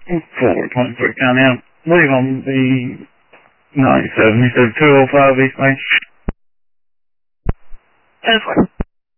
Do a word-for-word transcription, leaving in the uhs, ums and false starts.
Forward, point quick down now. Leave on the ninety-seven. You said two oh five East Main. ten four.